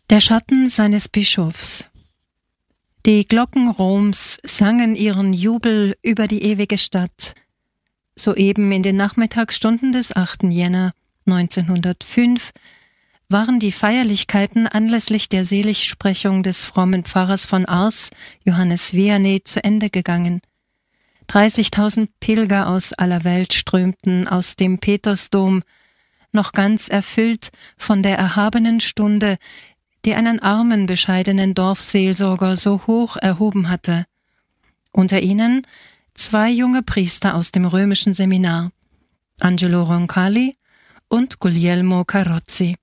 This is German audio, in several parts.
Der Schatten seines Bischofs. Die Glocken Roms sangen ihren Jubel über die ewige Stadt. Soeben in den Nachmittagsstunden des 8. Jänner 1905 waren die Feierlichkeiten anlässlich der Seligsprechung des frommen Pfarrers von Ars, Johannes Vianney, zu Ende gegangen. 30.000 Pilger aus aller Welt strömten aus dem Petersdom, noch ganz erfüllt von der erhabenen Stunde, die einen armen, bescheidenen Dorfseelsorger so hoch erhoben hatte. Unter ihnen 2 junge Priester aus dem römischen Seminar, Angelo Roncalli und Guglielmo Carozzi.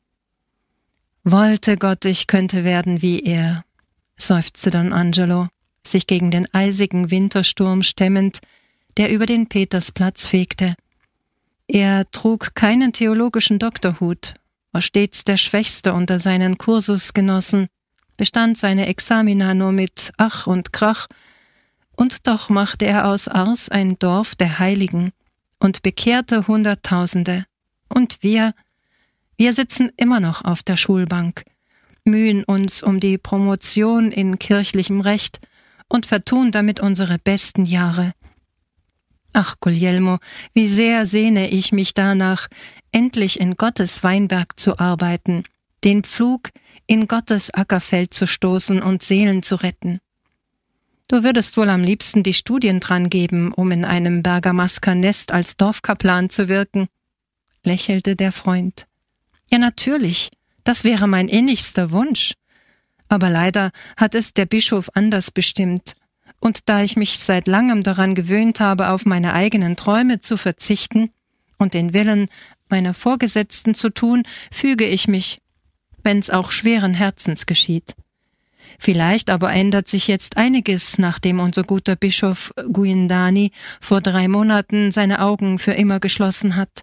»Wollte Gott, ich könnte werden wie er«, seufzte Don Angelo, sich gegen den eisigen Wintersturm stemmend, der über den Petersplatz fegte. Er trug keinen theologischen Doktorhut, war stets der Schwächste unter seinen Kursusgenossen, bestand seine Examina nur mit Ach und Krach, und doch machte er aus Ars ein Dorf der Heiligen und bekehrte Hunderttausende. Und wir sitzen immer noch auf der Schulbank, mühen uns um die Promotion in kirchlichem Recht und vertun damit unsere besten Jahre. Ach, Guglielmo, wie sehr sehne ich mich danach, endlich in Gottes Weinberg zu arbeiten, den Pflug in Gottes Ackerfeld zu stoßen und Seelen zu retten. Du würdest wohl am liebsten die Studien dran geben, um in einem Bergamasker-Nest als Dorfkaplan zu wirken, lächelte der Freund. Ja, natürlich, das wäre mein innigster Wunsch. Aber leider hat es der Bischof anders bestimmt. Und da ich mich seit langem daran gewöhnt habe, auf meine eigenen Träume zu verzichten und den Willen meiner Vorgesetzten zu tun, füge ich mich, wenn's auch schweren Herzens geschieht. Vielleicht aber ändert sich jetzt einiges, nachdem unser guter Bischof Guindani vor 3 Monaten seine Augen für immer geschlossen hat.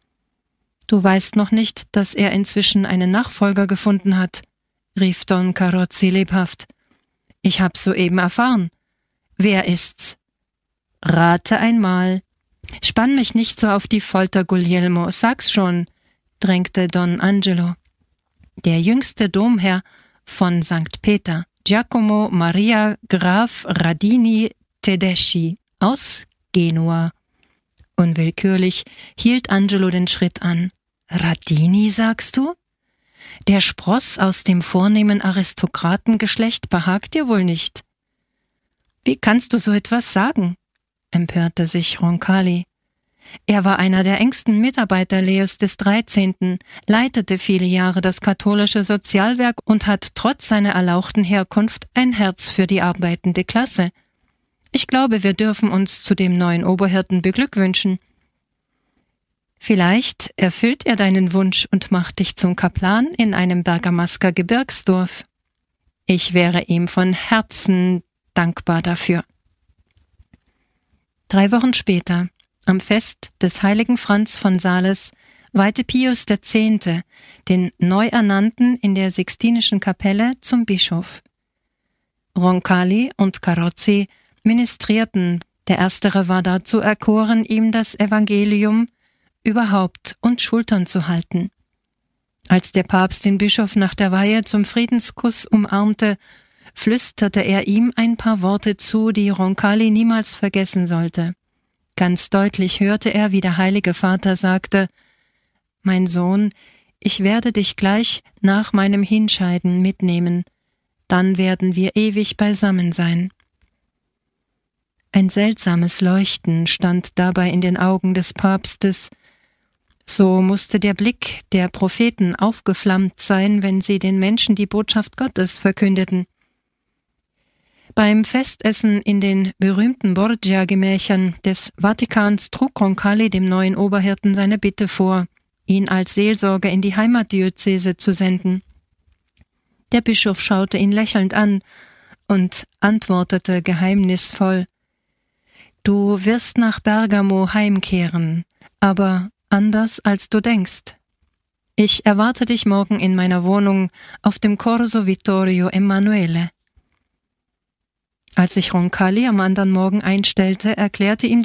Du weißt noch nicht, dass er inzwischen einen Nachfolger gefunden hat, rief Don Carozzi lebhaft. Ich hab's soeben erfahren. Wer ist's? Rate einmal. Spann mich nicht so auf die Folter, Guglielmo, sag's schon, drängte Don Angelo. Der jüngste Domherr von St. Peter, Giacomo Maria Graf Radini Tedeschi aus Genua. Unwillkürlich hielt Angelo den Schritt an. Radini, sagst du? Der Spross aus dem vornehmen Aristokratengeschlecht behagt dir wohl nicht. Wie kannst du so etwas sagen? Empörte sich Roncalli. Er war einer der engsten Mitarbeiter Leos XIII., leitete viele Jahre das katholische Sozialwerk und hat trotz seiner erlauchten Herkunft ein Herz für die arbeitende Klasse. Ich glaube, wir dürfen uns zu dem neuen Oberhirten beglückwünschen. Vielleicht erfüllt er deinen Wunsch und macht dich zum Kaplan in einem Bergamasker Gebirgsdorf. Ich wäre ihm von Herzen dankbar dafür. 3 Wochen später, am Fest des heiligen Franz von Sales, weihte Pius X. den Neuernannten in der Sixtinischen Kapelle zum Bischof. Roncalli und Carozzi ministrierten, der erstere war dazu erkoren, ihm das Evangelium über Haupt und Schultern zu halten. Als der Papst den Bischof nach der Weihe zum Friedenskuss umarmte, flüsterte er ihm ein paar Worte zu, die Roncalli niemals vergessen sollte. Ganz deutlich hörte er, wie der Heilige Vater sagte: »Mein Sohn, ich werde dich gleich nach meinem Hinscheiden mitnehmen, dann werden wir ewig beisammen sein.« Ein seltsames Leuchten stand dabei in den Augen des Papstes. So musste der Blick der Propheten aufgeflammt sein, wenn sie den Menschen die Botschaft Gottes verkündeten. Beim Festessen in den berühmten Borgia-Gemächern des Vatikans trug Roncalli dem neuen Oberhirten seine Bitte vor, ihn als Seelsorger in die Heimatdiözese zu senden. Der Bischof schaute ihn lächelnd an und antwortete geheimnisvoll: »Du wirst nach Bergamo heimkehren, aber anders als du denkst. Ich erwarte dich morgen in meiner Wohnung auf dem Corso Vittorio Emanuele.« Als sich Roncalli am anderen Morgen einstellte, erklärte ihm